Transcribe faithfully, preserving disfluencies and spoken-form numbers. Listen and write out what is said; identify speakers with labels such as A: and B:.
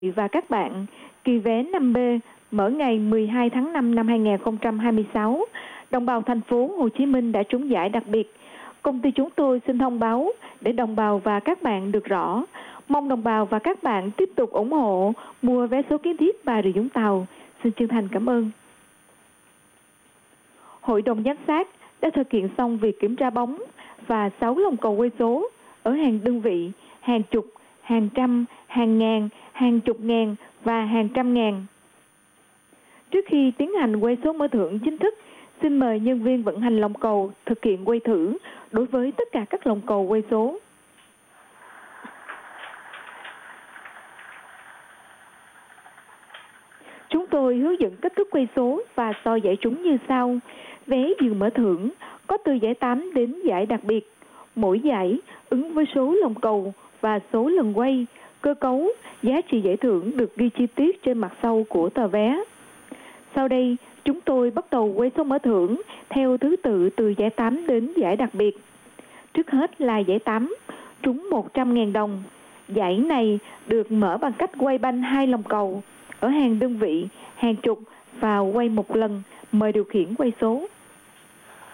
A: Và các bạn, kỳ vé năm B mở ngày mười hai tháng năm năm hai nghìn không trăm hai mươi sáu, đồng bào thành phố Hồ Chí Minh đã trúng giải đặc biệt. Công ty chúng tôi xin thông báo để đồng bào và các bạn được rõ. Mong đồng bào và các bạn tiếp tục ủng hộ mua vé số kiến thiết Bà Rịa Vũng Tàu. Xin chân thành cảm ơn. Hội đồng giám sát đã thực hiện xong việc kiểm tra bóng và sáu lồng cầu quay số ở hàng đơn vị, hàng chục, hàng trăm, hàng ngàn, hàng chục ngàn và hàng trăm ngàn. Trước khi tiến hành quay số mở thưởng chính thức, xin mời nhân viên vận hành lồng cầu thực hiện quay thử đối với tất cả các lồng cầu quay số. Chúng tôi hướng dẫn cách thức quay số và soi giải trúng như sau. Vé giường mở thưởng có từ giải tám đến giải đặc biệt. Mỗi giải ứng với số lồng cầu và số lần quay. Cơ cấu, giá trị giải thưởng được ghi chi tiết trên mặt sau của tờ vé. Sau đây, chúng tôi bắt đầu quay số mở thưởng theo thứ tự từ giải tám đến giải đặc biệt. Trước hết là giải tám, trúng một trăm nghìn đồng. Giải này được mở bằng cách quay banh hai lồng cầu ở hàng đơn vị, hàng chục và quay một lần. Mời điều khiển quay số.